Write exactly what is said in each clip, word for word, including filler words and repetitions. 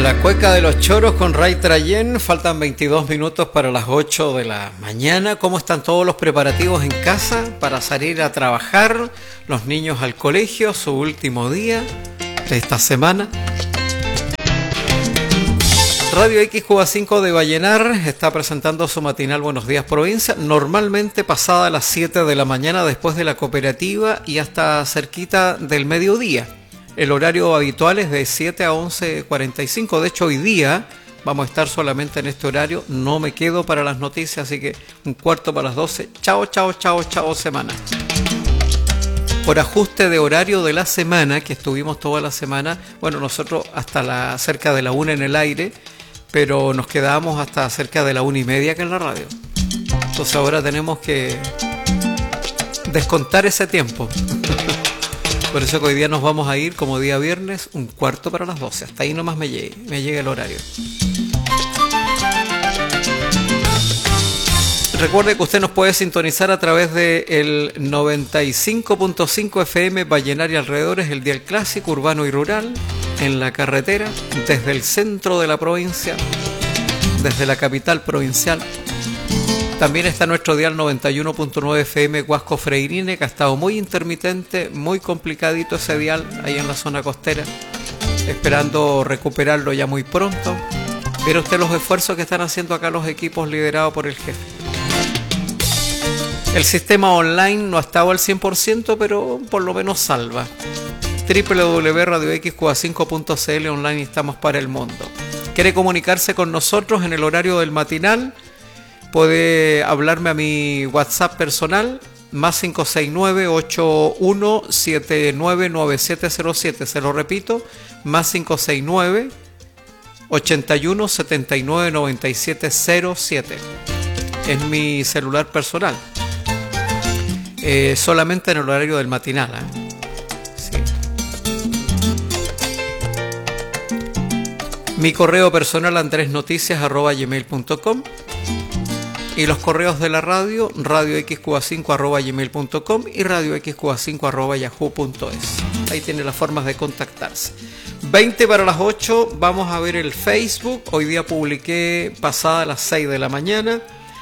La cueca de los choros con Ray Trayen. Faltan veintidós minutos para las ocho de la mañana. ¿Cómo están todos los preparativos en casa para salir a trabajar? Los niños al colegio, su último día de esta semana. Radio X Q A cinco de Vallenar está presentando su matinal Buenos Días Provincia, normalmente pasada a las siete de la mañana después de la cooperativa y hasta cerquita del mediodía. El horario habitual es de siete a once cuarenta y cinco. De hecho, hoy día vamos a estar solamente en este horario. No me quedo para las noticias, así que un cuarto para las doce. Chao, chao, chao, chao, semana. Por ajuste de horario de la semana, que estuvimos toda la semana, bueno, nosotros hasta la cerca de la una en el aire, pero nos quedamos hasta cerca de la una y media que en la radio. Entonces ahora tenemos que descontar ese tiempo. Por eso que hoy día nos vamos a ir, como día viernes, un cuarto para las doce. Hasta ahí nomás me llegue, me llegue el horario. Recuerde que usted nos puede sintonizar a través del noventa y cinco punto cinco F M Vallenar y alrededores, el dial clásico, urbano y rural, en la carretera, desde el centro de la provincia, desde la capital provincial. También está nuestro dial noventa y uno punto nueve F M Huasco Freirine, que ha estado muy intermitente, muy complicadito ese dial ahí en la zona costera, esperando recuperarlo ya muy pronto. Mire usted los esfuerzos que están haciendo acá los equipos liderados por el jefe. El sistema online no ha estado al cien por ciento, pero por lo menos salva. doble u doble u doble u punto radio x q a cinco punto c l online, estamos para el mundo. ¿Quiere comunicarse con nosotros en el horario del matinal? Puede hablarme a mi WhatsApp personal, más cinco seis nueve, ocho uno siete nueve, nueve siete cero siete. Se lo repito, más cinco seis nueve, ocho uno siete nueve, nueve siete cero siete. Es mi celular personal. Eh, solamente en el horario del matinal, ¿eh? Sí. Mi correo personal, andresnoticias arroba gmail punto com. Y los correos de la radio, radio x q a cinco arroba gmail punto com y radio x q a cinco arroba yahoo punto es. Ahí tiene las formas de contactarse. veinte para las ocho, vamos a ver el Facebook. Hoy día publiqué pasada las seis de la mañana.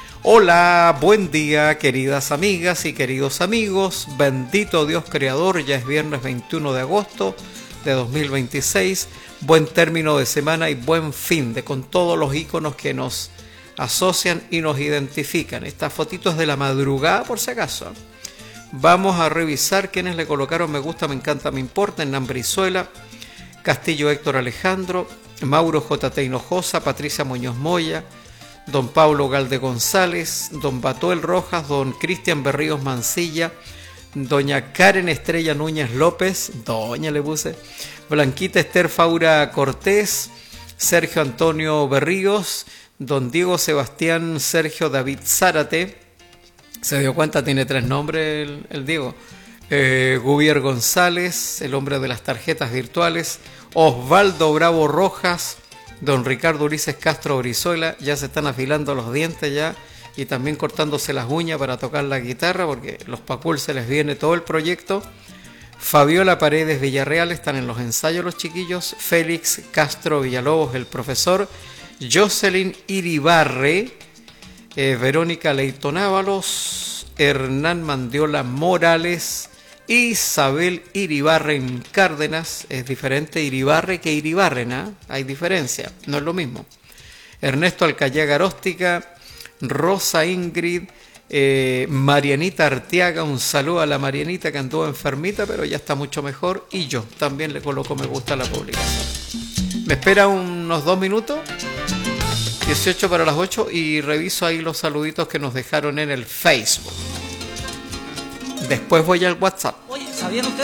Hola, buen día, queridas amigas y queridos amigos. Bendito Dios Creador, ya es viernes veintiuno de agosto de dos mil veintiséis. Buen término de semana y buen fin de con todos los iconos que nos asocian y nos identifican. Estas fotitos de la madrugada, por si acaso. Vamos a revisar quiénes le colocaron me gusta, me encanta, me importa en Nambrizuela, Castillo Héctor Alejandro, Mauro J T Hinojosa, Patricia Muñoz Moya, don Pablo Galde González, don Batuel Rojas, don Cristian Berríos Mancilla, doña Karen Estrella Núñez López, doña le puse, Blanquita Esther Faura Cortés, Sergio Antonio Berríos, don Diego Sebastián Sergio David Zárate, se dio cuenta, tiene tres nombres el, el Diego, eh, Gubier González, el hombre de las tarjetas virtuales, Osvaldo Bravo Rojas, don Ricardo Ulises Castro Brizuela, ya se están afilando los dientes ya y también cortándose las uñas para tocar la guitarra porque los Pacul se les viene todo el proyecto. Fabiola Paredes Villarreal, están en los ensayos los chiquillos, Félix Castro Villalobos, el profesor, Jocelyn Iribarre, eh, Verónica Leighton Ábalos, Hernán Mandiola Morales, Isabel Iribarren Cárdenas. Es diferente Iribarre que Iribarren, ¿eh? Hay diferencia, no es lo mismo. Ernesto Alcayaga Aróstica, Rosa Ingrid, eh, Marianita Arteaga, un saludo a la Marianita que anduvo enfermita pero ya está mucho mejor, y yo también le coloco me gusta a la publicación. Me espera unos dos minutos, dieciocho para las ocho, y reviso ahí los saluditos que nos dejaron en el Facebook. Después voy al WhatsApp. Oye, ¿sabían ustedes?